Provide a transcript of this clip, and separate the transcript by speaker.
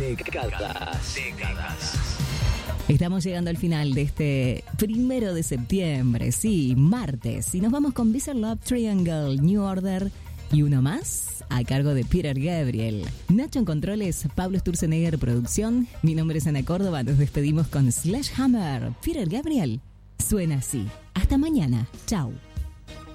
Speaker 1: Décadas.
Speaker 2: Estamos llegando al final de este 1 de septiembre, sí, martes. Y nos vamos con Bizarre Love Triangle, New Order y uno más a cargo de Peter Gabriel. Nacho en controles, Pablo Sturzenegger producción. Mi nombre es Ana Córdoba, nos despedimos con Sledgehammer. Peter Gabriel suena así. Hasta mañana. Chau.